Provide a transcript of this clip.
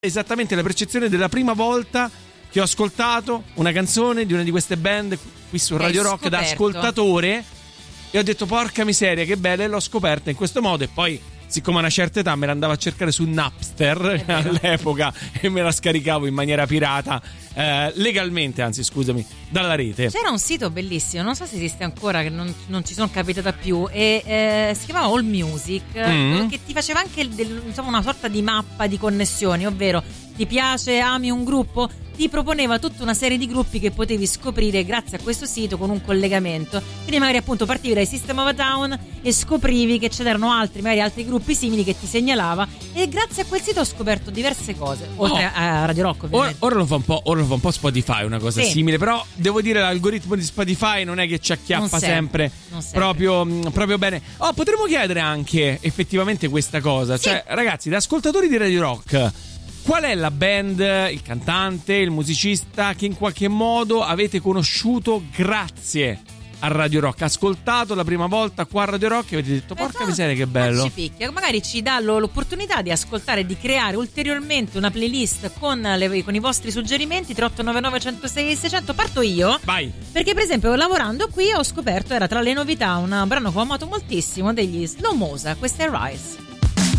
esattamente la percezione della prima volta che ho ascoltato una canzone di una di queste band qui su Radio Rock da ascoltatore, e ho detto porca miseria che bella, e l'ho scoperta in questo modo. E poi, siccome a una certa età me la andavo a cercare su Napster all'epoca e me la scaricavo in maniera pirata, legalmente, anzi scusami, dalla rete. C'era un sito bellissimo, non so se esiste ancora, che non ci sono capitata più, e si chiamava All Music, che ti faceva anche insomma, una sorta di mappa di connessioni, ovvero ti piace, ami un gruppo, ti proponeva tutta una serie di gruppi che potevi scoprire grazie a questo sito con un collegamento. Quindi magari appunto partivi dai System of a Down e scoprivi che c'erano magari altri gruppi simili che ti segnalava, e grazie a quel sito ho scoperto diverse cose, oltre a Radio Rock ovviamente. Ora lo fa un po' Spotify, una cosa simile, però devo dire l'algoritmo di Spotify non è che ci acchiappa sempre proprio bene. Potremmo chiedere anche effettivamente questa cosa, cioè ragazzi, da ascoltatori di Radio Rock, qual è la band, il cantante, il musicista che in qualche modo avete conosciuto grazie a Radio Rock, ascoltato la prima volta qua a Radio Rock e avete detto porca miseria che bello? Ci picchia, magari ci dà l'opportunità di ascoltare e di creare ulteriormente una playlist con i vostri suggerimenti. 3899 106 600. Parto io. Vai. Perché per esempio lavorando qui ho scoperto, era tra le novità, un brano che ho amato moltissimo degli Slow Mosa, questa è Rise.